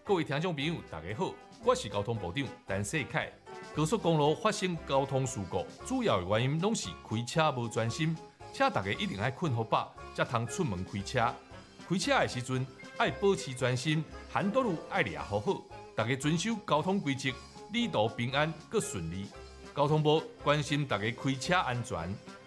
各位听众朋友，大家好，我是交通部长陈世凯。高速公路发生交通事故，主要的原因拢是开车无专心，请大家一定要困好饱，才通出门开车。开车的时阵要保持专心，hand道路要抓好好，大家遵守交通规则，旅途平安搁顺利。交通部关心大家开车安全，